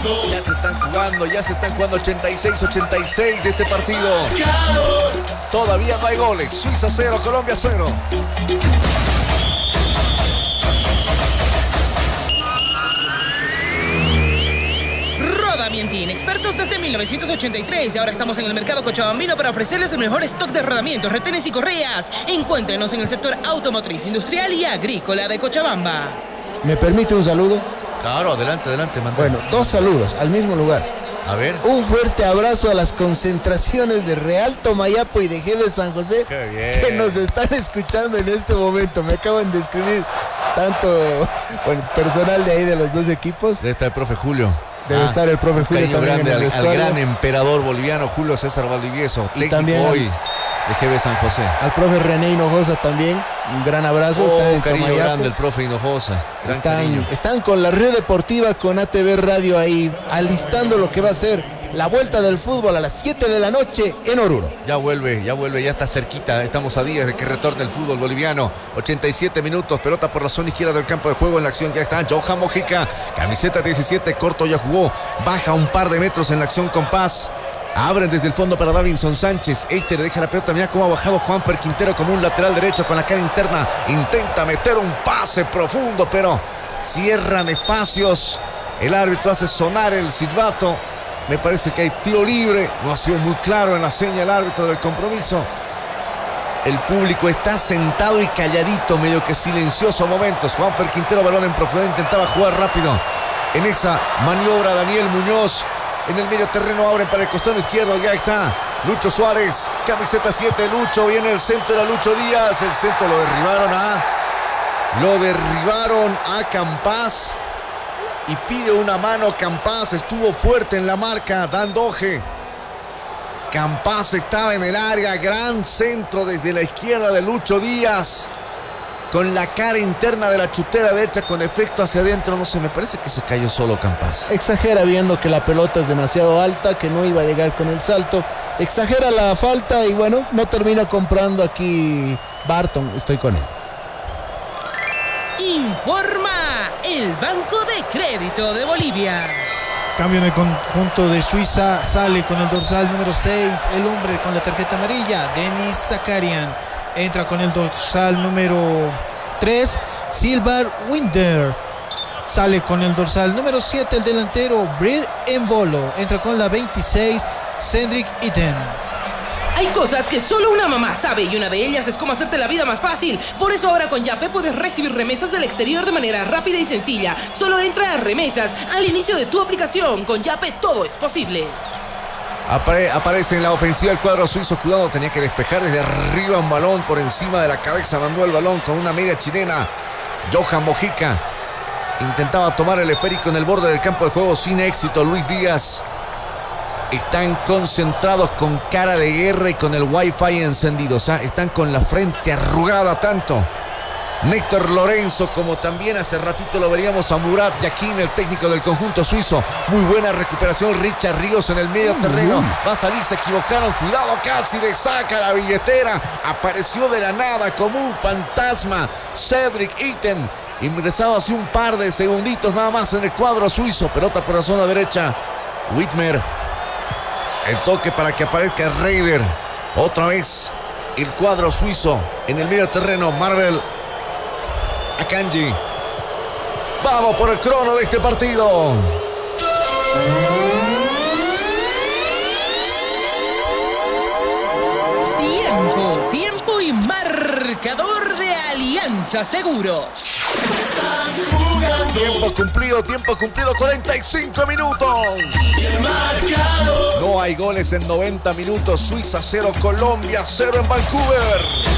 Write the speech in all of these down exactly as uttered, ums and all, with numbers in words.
Ya se están jugando, ya se están jugando ochenta y seis ochenta y seis de este partido. Todavía no hay goles. Suiza cero, Colombia cero. Rodamientín, expertos desde mil novecientos ochenta y tres y ahora estamos en el mercado cochabambino para ofrecerles el mejor stock de rodamientos, retenes y correas. Encuéntrenos en el sector automotriz, industrial y agrícola de Cochabamba. ¿Me permite un saludo? Claro, adelante, adelante, mandá. Bueno, dos saludos al mismo lugar. A ver. Un fuerte abrazo a las concentraciones de Real Tomayapo y de G B San José. Qué bien. Que nos están escuchando en este momento. Me acaban de escribir tanto bueno, personal de ahí de los dos equipos. Debe estar el profe Julio. Debe ah, estar el profe Julio también grande en el al, vestuario. al gran emperador boliviano Julio César Valdivieso, Y técnico también hoy de G B San José. Al profe René Hinojosa también. Un gran abrazo. Oh, está en un cariño Tomayapo. grande el profe Hinojosa. Gran Están, cariño. están con la red deportiva, con A T V Radio ahí, alistando lo que va a ser la vuelta del fútbol a las siete de la noche en Oruro. Ya vuelve, ya vuelve, ya está cerquita. Estamos a días de que retorne el fútbol boliviano. ochenta y siete minutos, pelota por la zona izquierda del campo de juego. En la acción ya está Johan Mojica, camiseta diecisiete, corto ya jugó. Baja un par de metros en la acción con Paz. Abren desde el fondo para Davinson Sánchez. Este le deja la pelota. Mira cómo ha bajado Juanfer Quintero como un lateral derecho con la cara interna. Intenta meter un pase profundo, pero cierran espacios. El árbitro hace sonar el silbato. Me parece que hay tiro libre. No ha sido muy claro en la seña el árbitro del compromiso. El público está sentado y calladito, medio que silencioso a momentos. Juanfer Quintero, balón en profundidad, intentaba jugar rápido. En esa maniobra Daniel Muñoz. En el medio terreno abren para el costado izquierdo. Ya está Lucho Suárez, camiseta siete. Lucho, viene el centro de Lucho Díaz. El centro lo derribaron a... Lo derribaron a Campás. Y pide una mano Campás. Estuvo fuerte en la marca Dandoje. Campás estaba en el área. Gran centro desde la izquierda de Lucho Díaz. Con la cara interna de la chutera derecha con efecto hacia adentro. No sé, me parece que se cayó solo Campás. Exagera viendo que la pelota es demasiado alta, que no iba a llegar con el salto. Exagera la falta y bueno, no termina comprando aquí Barton. Estoy con él. Informa el Banco de Crédito de Bolivia. Cambio en el conjunto de Suiza. Sale con el dorsal número seis. El hombre con la tarjeta amarilla, Denis Zakarian. Entra con el dorsal número tres, Silvar Winder. Sale con el dorsal número siete, el delantero Bril Embolo. Entra con la veintiséis, Cedric Iten. Hay cosas que solo una mamá sabe y una de ellas es cómo hacerte la vida más fácil. Por eso ahora con Yape puedes recibir remesas del exterior de manera rápida y sencilla. Solo entra a remesas al inicio de tu aplicación. Con Yape todo es posible. Apare- aparece en la ofensiva el cuadro suizo. Cuidado, tenía que despejar desde arriba un balón por encima de la cabeza. Mandó el balón con una media chilena. Johan Mojica intentaba tomar el esférico en el borde del campo de juego sin éxito. Luis Díaz. Están concentrados con cara de guerra y con el wifi encendido. O sea, están con la frente arrugada tanto Néctor Lorenzo como también hace ratito lo veríamos a Murat Yakin, el técnico del conjunto suizo. Muy buena recuperación Richard Ríos en el medio terreno. Va a salir, se equivocaron. Cuidado, casi le saca la billetera. Apareció de la nada como un fantasma Cedric Iten. Ingresado hace un par de segunditos nada más en el cuadro suizo. Pelota por la zona derecha. Whitmer. El toque para que aparezca Reider. Otra vez el cuadro suizo en el medio terreno. Marvel Akanji. Vamos por el crono de este partido. Tiempo, tiempo y marcador de Alianza Seguros. Tiempo cumplido, tiempo cumplido, cuarenta y cinco minutos. No hay goles en noventa minutos. Suiza cero, Colombia cero en Vancouver.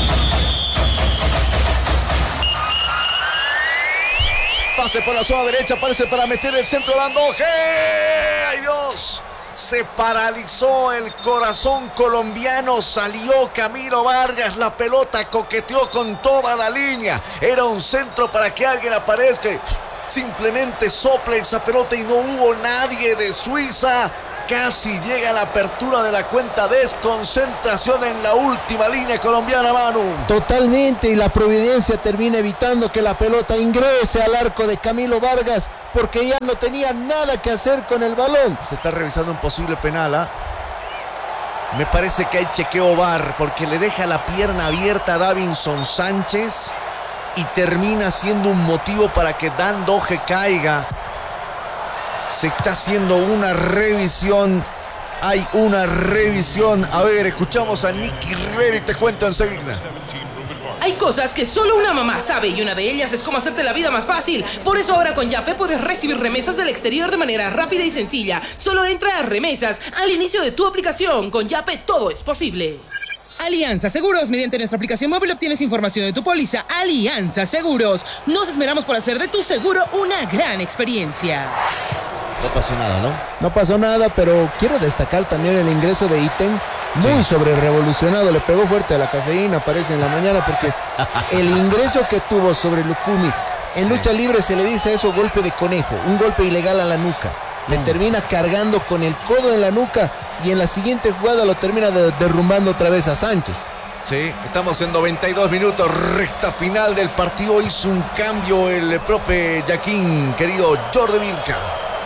Pase por la zona derecha, parece para meter el centro de Andoje. ¡Ay, Dios! Se paralizó el corazón colombiano, salió Camilo Vargas, la pelota coqueteó con toda la línea. Era un centro para que alguien aparezca. Simplemente sopla esa pelota y no hubo nadie de Suiza casi llega la apertura de la cuenta. Desconcentración en la última línea colombiana, Manu. Totalmente, y la providencia termina evitando que la pelota ingrese al arco de Camilo Vargas, porque ya no tenía nada que hacer con el balón. Se está revisando un posible penal, ¿ah? Me parece que hay chequeo V A R, porque le deja la pierna abierta a Davinson Sánchez y termina siendo un motivo para que Dan Doge caiga. Se está haciendo una revisión. Hay una revisión. A ver, escuchamos a Nicky Rivera y te cuento enseguida. Hay cosas que solo una mamá sabe y una de ellas es cómo hacerte la vida más fácil. Por eso ahora con Yape puedes recibir remesas del exterior de manera rápida y sencilla. Solo entra a remesas al inicio de tu aplicación. Con Yape todo es posible. Alianza Seguros. Mediante nuestra aplicación móvil obtienes información de tu póliza. Alianza Seguros. Nos esmeramos por hacer de tu seguro una gran experiencia. No pasó nada, ¿no? No pasó nada, pero quiero destacar también el ingreso de Iten. Muy Sí. sobre revolucionado, le pegó fuerte a la cafeína, parece en la mañana, porque el ingreso que tuvo sobre Lucumi, en lucha libre se le dice eso golpe de conejo, un golpe ilegal a la nuca. Le Mm. termina cargando con el codo en la nuca y en la siguiente jugada lo termina de- derrumbando otra vez a Sánchez. Sí, estamos en noventa y dos minutos, recta final del partido. Hizo un cambio el profe Jaquín, querido Jordi Vilca.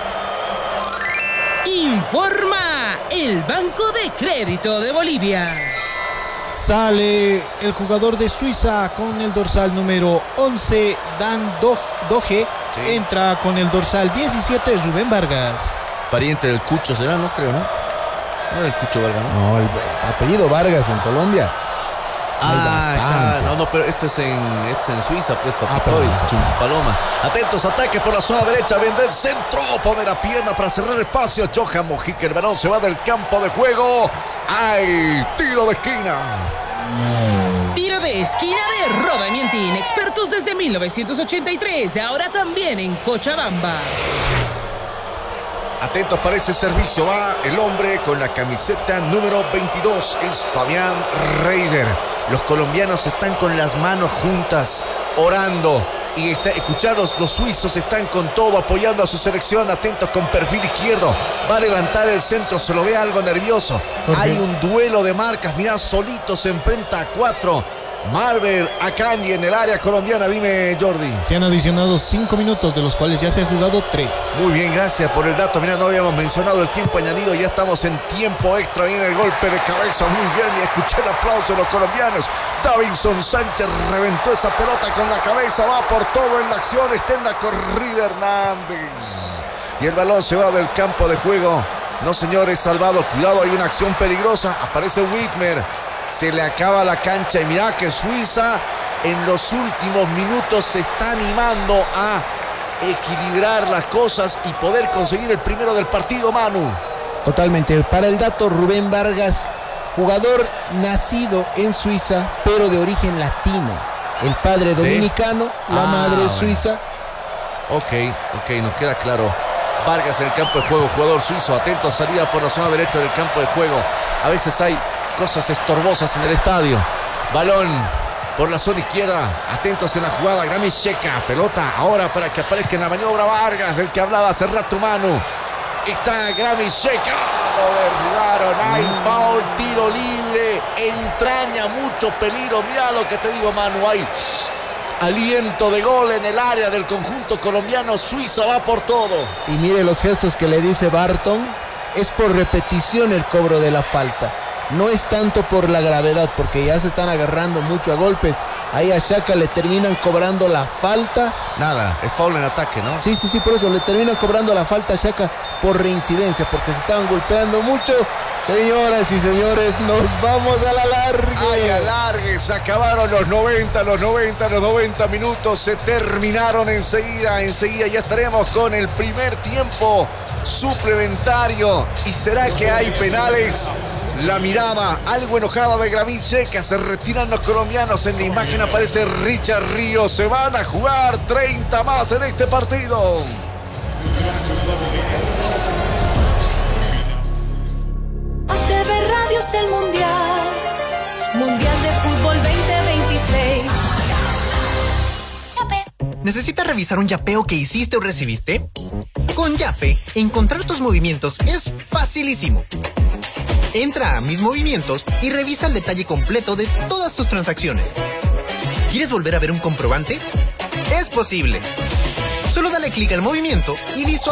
Informa el Banco de Crédito de Bolivia. Sale el jugador de Suiza con el dorsal número once, Dan Do- Doge. Sí. Entra con el dorsal diecisiete, Rubén Vargas. Pariente del Cucho será, no creo, ¿no? No del Cucho Vargas, ¿no? No, el apellido Vargas en Colombia. Hay Ah, bastante. está. no, no, pero esto es en, esto es en Suiza, pues, Ah, papá. perdón. Paloma. Atentos, ataque por la zona derecha, viene el centro, pone la pierna para cerrar el espacio. Johan Mojica, el balón se va del campo de juego. ¡Ay! Tiro de esquina. Tiro de esquina de Roda Mientín, expertos desde mil novecientos ochenta y tres, ahora también en Cochabamba. Atentos para ese servicio, va el hombre con la camiseta número veintidós, es Fabián Reider. Los colombianos están con las manos juntas, orando. Y está, escucharos, los suizos están con todo, apoyando a su selección. Atentos con perfil izquierdo, va a levantar el centro, se lo ve algo nervioso. Jorge. Hay un duelo de marcas, mirá, solito se enfrenta a cuatro. Marvel Akanji en el área colombiana, dime Jordi. Se han adicionado cinco minutos, de los cuales ya se ha jugado tres. Muy bien, gracias por el dato. Mira, no habíamos mencionado el tiempo añadido. Ya estamos en tiempo extra. Viene el golpe de cabeza. Muy bien. Y escuché el aplauso de los colombianos. Davinson Sánchez reventó esa pelota con la cabeza. Va por todo en la acción. Está en la corrida Hernández. Y el balón se va del campo de juego. No, señores, salvado. Cuidado, hay una acción peligrosa. Aparece Whitmer. Se le acaba la cancha. Y mirá que Suiza en los últimos minutos se está animando a equilibrar las cosas y poder conseguir el primero del partido, Manu. Totalmente. Para el dato, Rubén Vargas, jugador nacido en Suiza, pero de origen latino. El padre dominicano, la Ah, madre bueno. suiza. Ok, ok, nos queda claro. Vargas en el campo de juego, jugador suizo, atento, salida por la zona derecha del campo de juego. A veces hay cosas estorbosas en el estadio. Balón por la zona izquierda, atentos en la jugada, Grammy Checa, pelota ahora para que aparezca en la maniobra Vargas, del que hablaba hace rato Manu. Está Grammy Checa, lo derribaron, hay foul, tiro libre, entraña mucho peligro. Mira lo que te digo, Manu, hay aliento de gol en el área del conjunto colombiano. Suiza va por todo. Y mire los gestos que le dice Barton. Es por repetición el cobro de la falta. No es tanto por la gravedad, porque ya se están agarrando mucho a golpes. Ahí a Xhaka le terminan cobrando la falta. Nada, es foul en ataque, ¿no? Sí, sí, sí, por eso le terminan cobrando la falta a Xhaka por reincidencia, porque se estaban golpeando mucho. Señoras y señores, nos vamos a la larga. Ay, alargue, se acabaron los noventa, los noventa, los noventa minutos, se terminaron enseguida, enseguida ya estaremos con el primer tiempo suplementario. ¿Y será que hay penales? La mirada algo enojada de Grammy Checa, se retiran los colombianos, en la imagen aparece Richard Ríos, se van a jugar treinta más en este partido. A T V Radio es el Mundial, Mundial de Fútbol veinte veintiséis. ¿Necesitas revisar un yapeo que hiciste o recibiste? Con Con Yape, encontrar tus movimientos es facilísimo. Entra a Mis Movimientos y revisa el detalle completo de todas tus transacciones. ¿Quieres volver a ver un comprobante? Es posible. Solo dale clic al movimiento y visualiza.